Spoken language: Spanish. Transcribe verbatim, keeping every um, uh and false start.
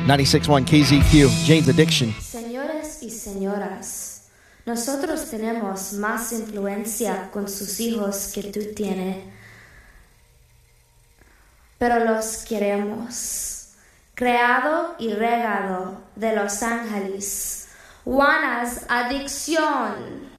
ninety-six point one K Z Q, Jane's Addiction. Señores y señoras, nosotros tenemos más influencia con sus hijos que tú tienes, pero los queremos. Creado y regado de Los Ángeles, Juana's Adicción.